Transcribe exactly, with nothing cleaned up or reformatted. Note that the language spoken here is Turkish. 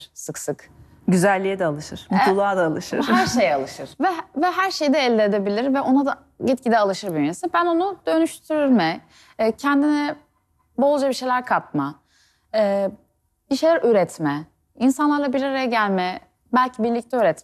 sık sık. Güzelliğe de alışır, mutluluğa da alışır. Her şeye alışır ve ve her şeyi de elde edebilir ve ona da gitgide alışır bünyesi. Ben onu dönüştürme, e, kendine bolca bir şeyler katma, e, bir şeyler üretme, insanlarla bir araya gelme, belki birlikte üretme.